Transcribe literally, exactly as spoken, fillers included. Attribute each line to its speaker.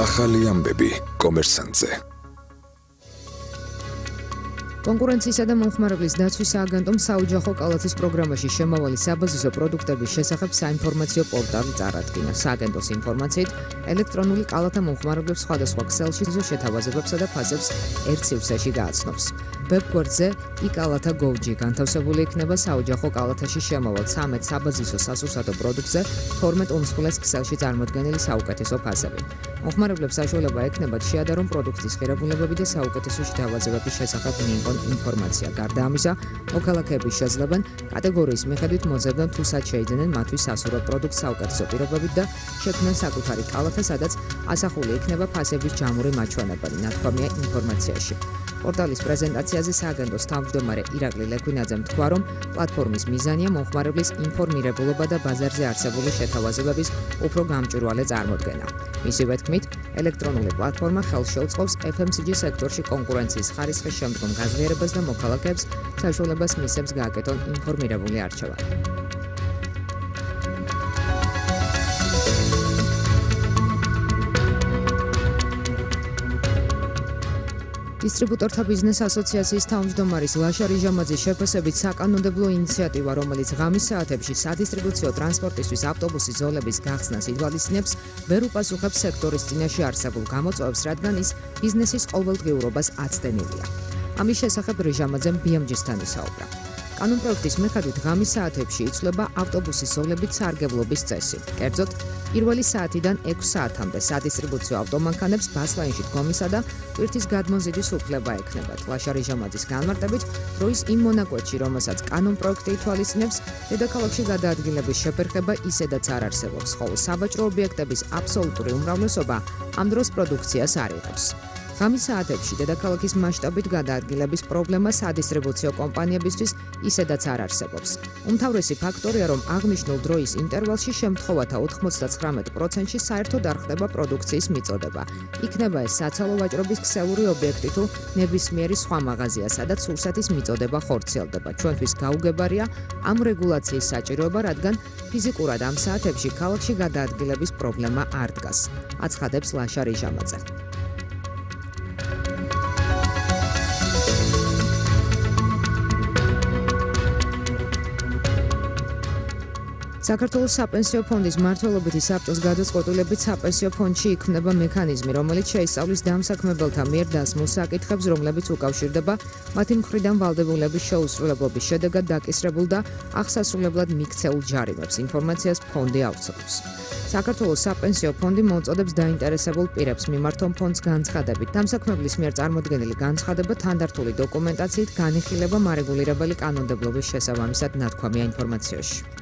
Speaker 1: ახალი ამბები კომერსანტზე.
Speaker 2: კონკურენციისა და მომხმარებლის დაცვის სააგენტომ საოჯახო კალათის პროგრამაში შემავალი საბაზისო პროდუქტების შესახებ საინფორმაციო პორტალი წარადგინა. სააგენტოს ინფორმაციით, ელექტრონული კალათა მომხმარებლებს სხვადასხვა ქსელში შეთავაზებებსა და ფასებს ერთ სივრცეში გააცნობს. ვებ-გვერდზე იკალათა გოვ ჯი განთავსებული იქნება საოჯახო კალათაში შემავალ ცამეტ საბაზისო სასურსათო პროდუქტზე თორმეტ უმსხვილეს ქსელში წარმოდგენილი საუკეთესო ფასები. მომხმარებლებს საშუალება ექნებათ შეადარონ პროდუქტის ღირებულებები და საუკეთესო შეთავაზებების შესახებ მიიღონ ინფორმაცია. გარდა ამისა, მოქალაქეები შეძლებენ კატეგორიის მიხედვით მოძებნონ თუ სად შეიძენენ მათთვის სასურველ პროდუქტს საუკეთესო პირობებით და შექმნან საკუთარი კალათა, სადაც ასახული იქნება ფასების ჯამური მაჩვენებელი, ნათქვამია ინფორმაციაში. პორტალის პრეზენტაციაზე სააგენტოს თავმჯდომარე ირაკლი ლექვინაძემ თქვა, რომ პლატფორმის მიზანია მომხმარებლის ინფორმირებულობა და ბაზარზე არსებული შეთავაზებების უფრო გამჭვირვალე წარმოდგენა. მისივე თქმით, ელექტრონული პლატფორმა ხელს შეუწყობს ეფ ემ სი ჯი სექტორში კონკურენციის ხარისხის შემდგომ გაზრიერებას და მოქალაქეებს საშუალებას მისცემს გააკეთონ ინფორმირებული არჩევა. დისტრიბუტორთა ბიზნეს ასოციაციის თავმჯდომარის ლაშა რიჟამაძის შეფასებით საკანონმდებლო ინიციატივა, რომელიც ღამის საათებში სადისტრიბუციო ტრანსპორტისთვის ავტობუსის ზოლების გახსნას ითვალისწინებს, ვერ უპასუხებს სექტორის წინაშე არსებულ გამოწვევებს, რადგან ის ბიზნესის ყოველდღიურობას აცდენილია. ამის შესახებ რიჟამაძემ ბი ემ ჯი-სთან ისაუბრა. კანონპროექტის მიხედვით ღამის საათებში იცვლება ავტობუსის ზოლებით სარგებლობის წესი. კერძოდ, პირველი საათიდან ექვს საათამდე სადისტრიბუციო ავტომანქანებს ბასლაინში დგომისა და ტვირთის გადმოზიდის უფლება ექნებათ. ლაშა რიჟამაძის განმარტებით, დროის იმ მონაკვეთში, რომელსაც კანონპროექტი ითვალისწინებს, დედაქალაქში გადაადგილების შეფერხება ისედაც არ არსებობს, ხოლო სავაჭრო ობიექტების აბსოლუტური უმრავლესობა ამ დროს პროდუქციას არ იღებს. ღამის საათებში დედაქალაქის მასშტაბით გადაადგილების პრობლემა სადისტრიბუციო კომპანიებისთვის ისედაც არ არსებობს. უმთავრესი ფაქტორია, რომ აღნიშნულ დროის ინტერვალში შემთხვევათა ოთხმოცდათხრამეტ პროცენტში საერთოდ არ ხდება პროდუქციის მიწოდება. იქნება ეს საცალო ვაჭრობის ქსელური ობიექტი თუ ნებისმიერი სხვა მაღაზია, სადაც სურსათის მიწოდება ხორციელდება. ჩვენთვის გაუგებარია ამ რეგულაციის საჭიროება, რადგან ფიზიკურად ამ საათებში ქალაქში გადაადგილების პრობლემა არ დგას. აცხადებს ლაშა რიჟამაძე. საქართველოს საპენსიო ფონდის მმართველობითი საბჭოს გადაწყვეტილებით საპენსიო ფონდში იქმნება მექანიზმი, რომელიც შეისწავლის დამსაქმებელთა მიერ დასმულ საკითხებს, რომლებიც უკავშირდება მათი მხრიდან ვალდებულების შეუსრულებლობის შედეგად დაკისრებულ და აღსასრულებლად მიქცეულ ჯარიმებს. ინფორმაციას ფონდი ავრცელებს. საქართველოს საპენსიო ფონდი მოუწოდებს დაინტერესებულ პირებს მიმართონ ფონდს განცხადებით. დამსაქმებლის მიერ წარმოდგენილი განცხადება თანდართული დოკუმენტაციით განიხილება მარეგულირებელი კანონმდებლობის შესაბამისად, ნათქვამია ინფორმაციაში.